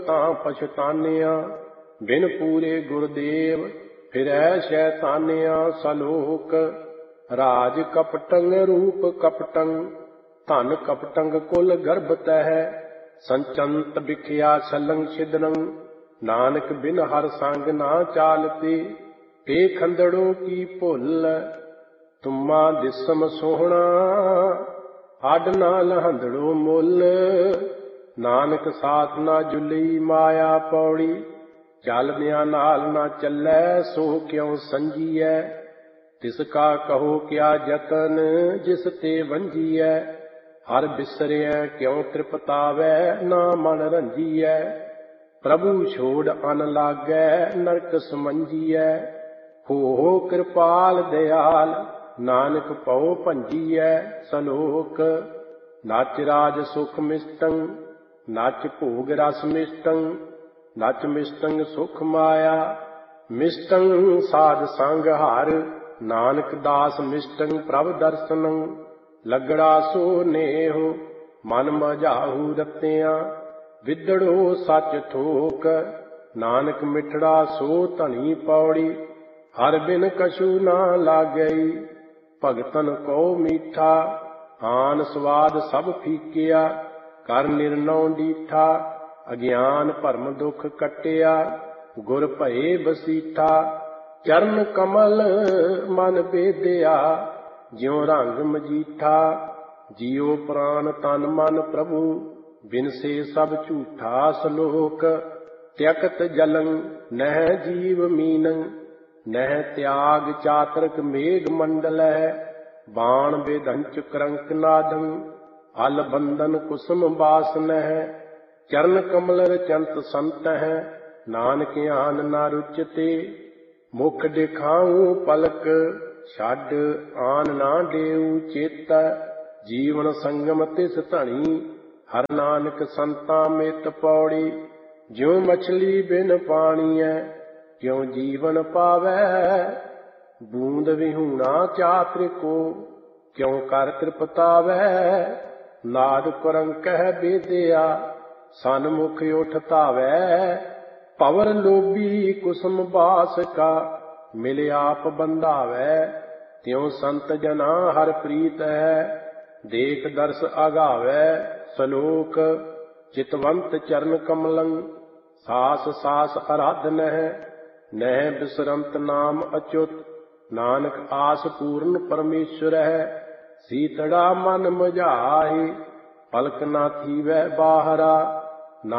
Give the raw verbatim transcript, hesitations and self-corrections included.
ਤਾਂ ਪਛਤਾਨਿਆ। ਬਿਨ ਪੂਰੇ ਗੁਰਦੇਵ ਫਿਰੈ ਸ਼ੈਤਾਨਿਆ ਸਲੋਕ। ਰਾਜ ਕਪਟੰ ਰੂਪ ਕਪਟੰ ਧਨ ਕਪਟੰਗ ਕੁਲ ਗਰਭ ਤਹਿ। ਸੰਚੰਤ ਬਿਖਿਆ ਛਲੰ ਛਿਦਨੰ ਨਾਨਕ ਬਿਨ ਹਰ ਸੰਗ ਨਾ ਚਾਲਤੀ। ਏ ਖੰਦੜੋ ਕੀ ਭੁੱਲ ਤੁਮਾ ਦਿਸਮ ਸੋਹਣਾ। ਹੱਡ ਨਾਲ ਹੰਦੜੋ ਮੁੱਲ ਨਾਨਕ ਸਾਥ ਨਾ ਜੁਲੀ ਮਾਇਆ ਪੌੜੀ। ਚੱਲਦਿਆਂ ਨਾਲ ਨਾ ਚੱਲੈ ਸੋ ਕਿਉ ਸੰਜੀਐ। ਤਿਸ ਕਾ ਕਹੋ ਕਿਆ ਜਤਨ ਜਿਸ ਤੇ ਵੰਜੀਐ। ਹਰ ਬਿਸਰਿਐ ਕਿਉ ਤ੍ਰਿਪਤਾਵੈ ਨਾ ਮਨ ਰੰਜੀਐ। ਪ੍ਰਭੂ ਛੋੜ ਅਨ ਲਾਗੈ ਨਰਕ ਸਮੰਜੀਐ। ਹੋ ਕਿਰਪਾਲ ਦਿਆਲ ਨਾਨਕ ਪਉ ਭੰਜੀਐ ਸਲੋਕ। ਨਚ ਰਾਜ ਸੁਖ ਮਿਸ਼ਟੰ ਨਚ ਭੋਗ ਰਸ ਮਿਸ਼ਟੰ ਨਚ ਮਿਸ਼ਟੰ ਸੁਖ ਮਾਇਆ। ਮਿਸ਼ਟੰ ਸਾਧ ਸੰਗ ਹਰ ਨਾਨਕ ਦਾਸ ਮਿਸ਼ਟੰ ਪ੍ਰਭ ਦਰਸਨੰ। ਲਗੜਾ ਸੋ ਨੇਹੁ ਮਨ ਮਝਾਹੂ ਰਤਿਆ। ਵਿਦੜੋ ਸੱਚ ਠੋਕ ਨਾਨਕ ਮਿਠੜਾ ਸੋ ਧਨੀ ਪੌੜੀ। ਹਰ ਬਿਨ ਕਛੂ ਨਾ ਲਾਗਈ ਭਗਤਨ ਕੋ ਮੀਠਾ। ਆਨ ਸਵਾਦ ਸਭ ਫੀਕਿਆ ਕਰ ਨਿਰਨਉ ਡੀਠਾ। ਅਗਿਆਨ ਭਰਮ ਦੁਖ ਕੱਟਿਆ ਗੁਰ ਭਏ ਬਸੀਠਾ। ਚਰਨ ਕਮਲ ਮਨ ਬੇਦਿਆ ਜਿਉ ਰੰਗ ਮਜੀਠਾ। ਜੀਉ ਪ੍ਰਾਨ ਤਨ ਮਨ ਪ੍ਰਭੂ ਬਿਨਸੇ ਸਭ ਝੂਠਾ ਸਲੋਕ। ਤਿਅਕਤ ਜਲੰ ਨਹਿ ਜੀਵ ਮੀਨੰ ਨਹਿ ਤਿਆਗ ਚਾਤਰਕ ਮੇਘ ਮੰਡਲੈ। ਬਾਣ ਬੇਧੰਚ ਕਰੰਕ ਨਾਦੰ ਅਲ ਬੰਧਨ ਕੁਸਮ ਬਾਸਨਹਿ। ਚਰਨ ਕਮਲ ਰਚੰਤ ਸੰਤਹਿ ਨਾਨਕ ਆਨ ਨਾ ਰੁਚਤੇ। ਮੁਖ ਦਿਖਾਉ ਪਲਕ ਛੱਡ ਆਨ ਨਾ ਦੇਉ ਚੇਤੈ। ਜੀਵਨ ਸੰਗਮ ਤਿਸ ਧਣੀ ਹਰ ਨਾਨਕ ਸੰਤਾਂ ਮਿਤ ਪੌੜੀ। ਜਿਉ ਮਛਲੀ ਬਿਨ ਪਾਣੀਐ ਤਿਉ ਜੀਵਨ ਪਾਵੈ। ਬੂੰਦ ਵਿਹੂਣਾ ਚਾਤ੍ਰਿਕੋ ਕਿਉ ਕਰ ਤ੍ਰਿਪਤਾਵੈ। ਨਾਦ ਕੁਰੰਕਹਿ ਬੇਦਿਆ ਸਨਮੁਖ ਉਠ ਧਾਵੈ। ਭਵਰ ਲੋਭੀ ਕੁਸਮ ਬਾਸ ਕਾ ਮਿਲ ਆਪ ਬੰਧਾਵੈ। ਤਿਉ ਸੰਤ ਜਨਾ ਹਰ ਪ੍ਰੀਤ ਹੈ ਦੇਖ ਦਰਸ ਆਗਾਵੈ ਸਲੋਕ। ਚਿਤਵੰਤ ਚਰਨ ਕਮਲੰ ਸਾਸ ਸਾਸ ਅਰਾਧਨਹਿ। ਨਹਿ ਬਿਸਰੰਤ ਨਾਮ ਅਚੁੱਤ ਨਾਨਕ ਆਸ ਪੂਰਨ ਪਰਮੇਸ਼ਵਰਹਿ। ਸੀਤੜਾ ਮਨ ਮਝਾਹੀ ਪਲਕ ਨਾ ਥੀਵੈ ਬਾਹਰਾ।